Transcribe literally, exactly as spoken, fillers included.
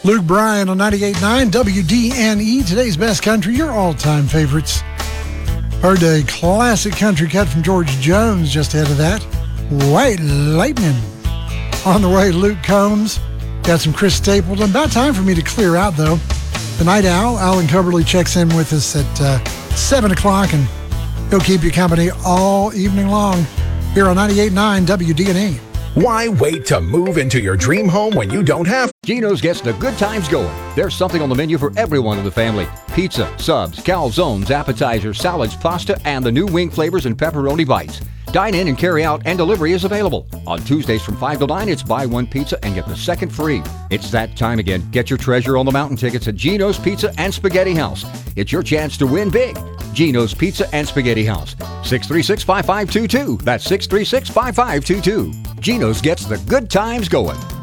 Luke Bryan on ninety-eight point nine W D N E, today's best country, your all-time favorites. Heard a classic country cut from George Jones just ahead of that. White Lightning. On the way, Luke Combs. Got some Chris Stapleton. About time for me to clear out, though. The Night Owl, Alan Coberly, checks in with us at uh, seven o'clock, and he'll keep you company all evening long here on ninety-eight point nine W D N E. Why wait to move into your dream home when you don't have? Geno's gets the good times going. There's something on the menu for everyone in the family. Pizza, subs, calzones, appetizers, salads, pasta, and the new wing flavors and pepperoni bites. Dine in and carry out, and delivery is available. On Tuesdays from five to nine, it's buy one pizza and get the second free. It's that time again. Get your Treasure on the Mountain tickets at Geno's Pizza and Spaghetti House. It's your chance to win big. Geno's Pizza and Spaghetti House. six three six, five five two two. That's six three six, five five two two. Geno's gets the good times going.